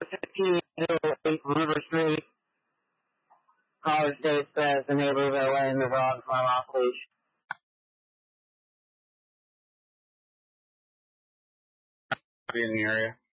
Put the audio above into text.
1508 River Street, Caller State says the neighbors are letting the dogs run off leash. In the area.